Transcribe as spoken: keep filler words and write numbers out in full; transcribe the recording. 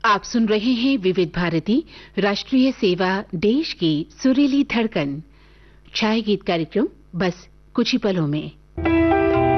आप सुन रहे हैं विविध भारती राष्ट्रीय सेवा देश की सुरीली धड़कन। छाया गीत कार्यक्रम बस कुछ ही पलों में।